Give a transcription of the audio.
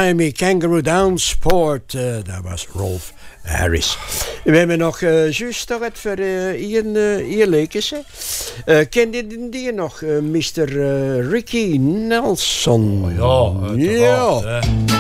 Miami Kangaroo Down Sport. Dat was Rolf Harris. We hebben nog juist nog het voor hier leukjes. Kende die nog? Mr. Ricky Nelson. Oh ja, ja.